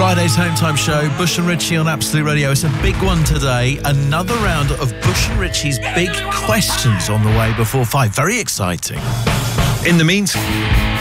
Friday's Home Time Show, Bush and Richie on Absolute Radio. It's a big one today. Another round of Bush and Richie's big questions on the way before 5. Very exciting. In the meantime...